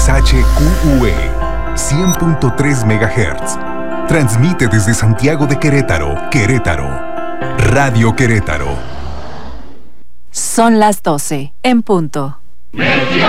XHQUE 100.3 MHz. Transmite desde Santiago de Querétaro, Querétaro. Radio Querétaro. Son las 12, en punto.